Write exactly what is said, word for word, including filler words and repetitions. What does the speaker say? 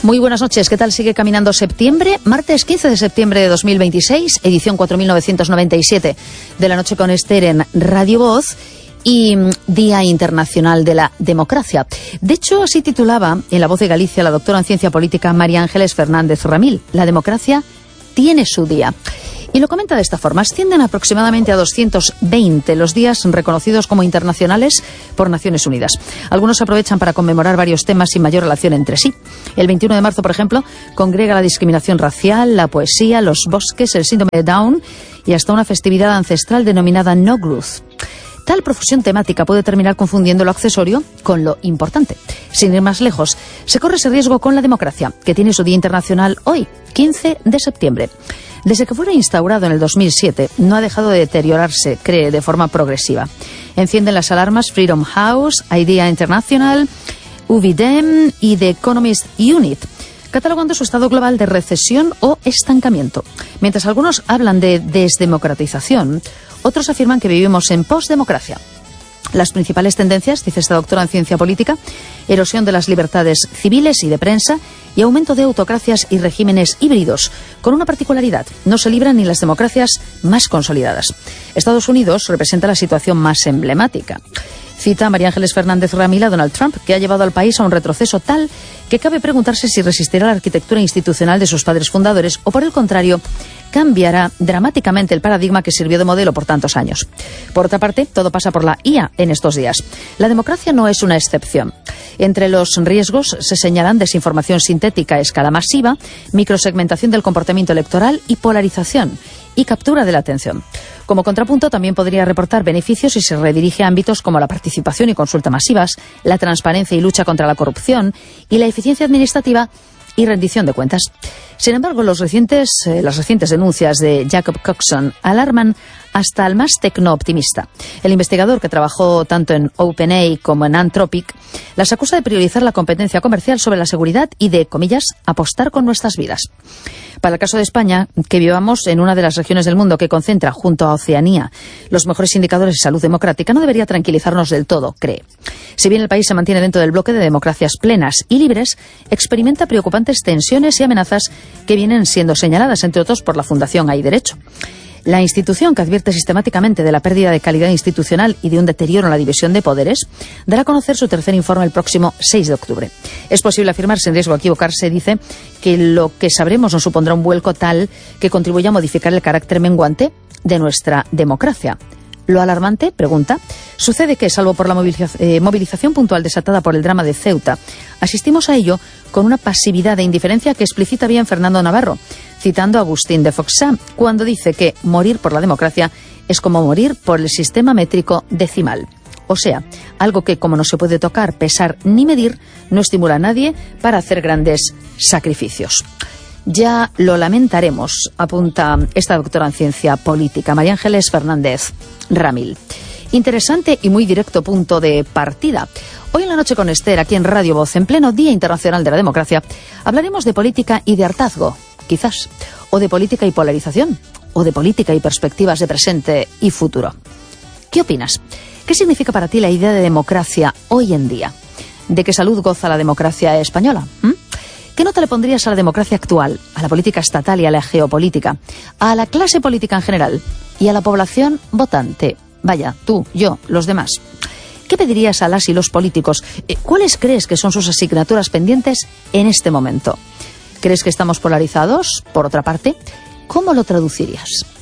Muy buenas noches, ¿qué tal sigue caminando septiembre? Martes quince de septiembre de dos mil veintiséis, edición cuatro mil novecientos noventa y siete de La Noche con Esther en Radio Voz y Día Internacional de la Democracia. De hecho, así titulaba en La Voz de Galicia la doctora en Ciencia Política María Ángeles Fernández Ramil. La democracia tiene su día. Y lo comenta de esta forma: ascienden aproximadamente a doscientos veinte los días reconocidos como internacionales por Naciones Unidas. Algunos aprovechan para conmemorar varios temas sin mayor relación entre sí. El veintiuno de marzo, por ejemplo, congrega la discriminación racial, la poesía, los bosques, el síndrome de Down y hasta una festividad ancestral denominada Nogruz. Tal profusión temática puede terminar confundiendo lo accesorio con lo importante. Sin ir más lejos, se corre ese riesgo con la democracia, que tiene su Día Internacional hoy, quince de septiembre. Desde que fuera instaurado en el dos mil siete, no ha dejado de deteriorarse, cree, de forma progresiva. Encienden las alarmas Freedom House, Idea International, U V D E M y The Economist Unit, catalogando su estado global de recesión o estancamiento. Mientras algunos hablan de desdemocratización, otros afirman que vivimos en postdemocracia. Las principales tendencias, dice esta doctora en ciencia política: erosión de las libertades civiles y de prensa y aumento de autocracias y regímenes híbridos, con una particularidad: no se libran ni las democracias más consolidadas. Estados Unidos representa la situación más emblemática. Cita a María Ángeles Fernández Ramil a Donald Trump, que ha llevado al país a un retroceso tal que cabe preguntarse si resistirá la arquitectura institucional de sus padres fundadores o, por el contrario, cambiará dramáticamente el paradigma que sirvió de modelo por tantos años. Por otra parte, todo pasa por la I A en estos días. La democracia no es una excepción. Entre los riesgos se señalan desinformación sintética a escala masiva, microsegmentación del comportamiento electoral y polarización y captura de la atención. Como contrapunto, también podría reportar beneficios si se redirige a ámbitos como la participación y consulta masivas, la transparencia y lucha contra la corrupción y la eficiencia administrativa y rendición de cuentas. Sin embargo, los recientes, eh, las recientes denuncias de Jacob Coxon alarman hasta al más tecno-optimista. El investigador, que trabajó tanto en OpenAI como en Anthropic, las acusa de priorizar la competencia comercial sobre la seguridad y de, comillas, apostar con nuestras vidas. Para el caso de España, que vivamos en una de las regiones del mundo que concentra, junto a Oceanía, los mejores indicadores de salud democrática, no debería tranquilizarnos del todo, cree. Si bien el país se mantiene dentro del bloque de democracias plenas y libres, experimenta preocupantes tensiones y amenazas que vienen siendo señaladas, entre otros, por la Fundación Hay Derecho. La institución, que advierte sistemáticamente de la pérdida de calidad institucional y de un deterioro en la división de poderes, dará a conocer su tercer informe el próximo seis de octubre. Es posible afirmar, sin riesgo a equivocarse, dice, que lo que sabremos nos supondrá un vuelco tal que contribuya a modificar el carácter menguante de nuestra democracia. ¿Lo alarmante? Pregunta. Sucede que, salvo por la moviliza- eh, movilización puntual desatada por el drama de Ceuta, asistimos a ello con una pasividad e indiferencia que explicita bien Fernando Navarro, citando a Agustín de Foxá, cuando dice que morir por la democracia es como morir por el sistema métrico decimal. O sea, algo que, como no se puede tocar, pesar ni medir, no estimula a nadie para hacer grandes sacrificios. Ya lo lamentaremos, apunta esta doctora en ciencia política, María Ángeles Fernández Ramil. Interesante y muy directo punto de partida. Hoy en La Noche con Esther, aquí en Radio Voz, en pleno Día Internacional de la Democracia, hablaremos de política y de hartazgo, quizás, o de política y polarización, o de política y perspectivas de presente y futuro. ¿Qué opinas? ¿Qué significa para ti la idea de democracia hoy en día? ¿De qué salud goza la democracia española? ¿Mm? ¿Qué nota le pondrías a la democracia actual, a la política estatal y a la geopolítica, a la clase política en general y a la población votante? Vaya, tú, yo, los demás. ¿Qué pedirías a las y los políticos? ¿Cuáles crees que son sus asignaturas pendientes en este momento? ¿Crees que estamos polarizados? Por otra parte, ¿cómo lo traducirías?